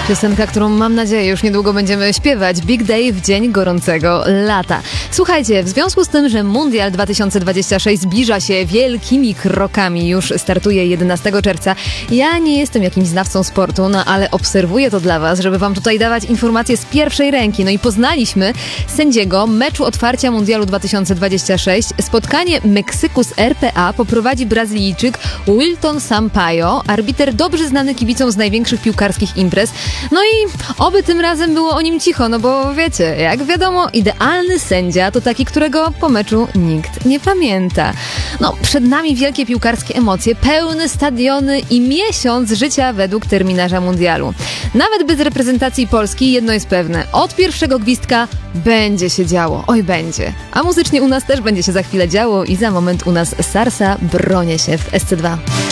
Piosenka, którą mam nadzieję już niedługo będziemy śpiewać. Big Day w dzień gorącego lata. Słuchajcie, w związku z tym, że Mundial 2026 zbliża się wielkimi krokami, już startuje 11 czerwca, ja nie jestem jakimś znawcą sportu, no ale obserwuję to dla was, żeby wam tutaj dawać informacje z pierwszej ręki. No i poznaliśmy sędziego meczu otwarcia Mundialu 2026. Spotkanie Meksyku z RPA poprowadzi Brazylijczyk Wilton Sampaio, arbiter dobrze znany kibicom z największych piłkarskich imprez. No i oby tym razem było o nim cicho, no bo wiecie, jak wiadomo, idealny sędzia to taki, którego po meczu nikt nie pamięta. No, przed nami wielkie piłkarskie emocje, pełne stadiony i miesiąc życia według terminarza mundialu. Nawet bez reprezentacji Polski jedno jest pewne, od pierwszego gwizdka będzie się działo, oj będzie. A muzycznie u nas też będzie się za chwilę działo i za moment u nas Sarsa bronię się w SC2.